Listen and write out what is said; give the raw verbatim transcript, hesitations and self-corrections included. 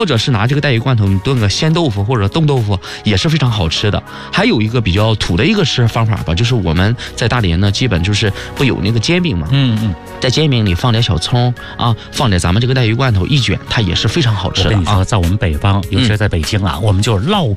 或者是拿这个带鱼罐头你炖个鲜豆腐或者冻豆腐也是非常好吃的。还有一个比较土的一个吃方法吧，就是我们在大连呢，基本就是不有那个煎饼嘛， 嗯嗯， 在煎饼里放点小葱啊，放点咱们这个带鱼罐头一卷，它也是非常好吃的啊。 我跟你说，在我们北方，尤其是在北京啊，嗯、我们就烙